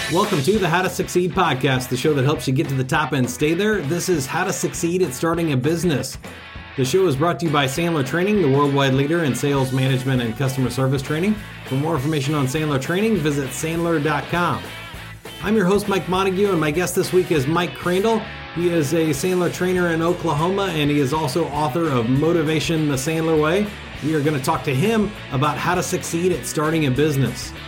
Welcome to the How to Succeed podcast, the show that helps you get to the top and stay there. This is How to Succeed at Starting a Business. The show is brought to you by Sandler Training, the worldwide leader in sales management and customer service training. For more information on Sandler Training, visit sandler.com. I'm your host, Mike Montague, and my guest this week is Mike Crandall. He is a Sandler trainer in Oklahoma, and he is also author of Motivation the Sandler Way. We are going to talk to him about how to succeed at starting a business.